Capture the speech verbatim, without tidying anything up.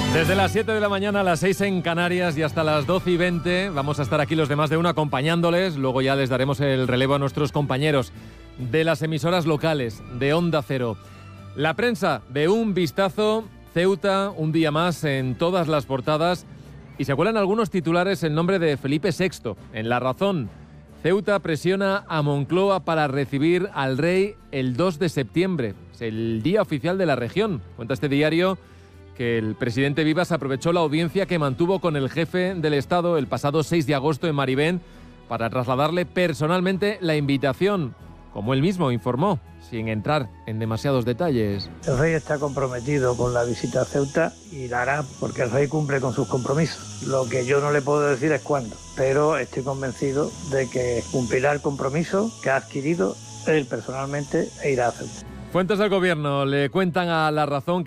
Desde las siete de la mañana a las seis en Canarias y hasta las doce y veinte vamos a estar aquí los demás de uno acompañándoles. Luego ya les daremos el relevo a nuestros compañeros de las emisoras locales de Onda Cero. La prensa de un vistazo, Ceuta, un día más en todas las portadas, y se cuelan algunos titulares el nombre de Felipe sexto. En La Razón, Ceuta presiona a Moncloa para recibir al rey el dos de septiembre. Es el día oficial de la región. Cuenta este diario que el presidente Vivas aprovechó la audiencia que mantuvo con el jefe del Estado el pasado seis de agosto en Maribén para trasladarle personalmente la invitación, como él mismo informó, sin entrar en demasiados detalles. El rey está comprometido con la visita a Ceuta y la hará porque el rey cumple con sus compromisos. Lo que yo no le puedo decir es cuándo, pero estoy convencido de que cumplirá el compromiso que ha adquirido él personalmente e irá a Ceuta. Fuentes del gobierno le cuentan a La Razón que